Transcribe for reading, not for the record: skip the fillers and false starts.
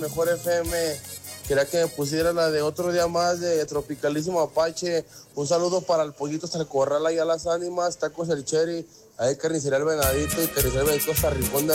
Mejor FM. Quería que me pusiera la de Otro Día Más de Tropicalísimo Apache. Un saludo para el Pollito hasta el Corral, allá a Las Ánimas, Tacos el Cherry, ahí Carnicería el Venadito y Carnicería el Venadito hasta Rincón de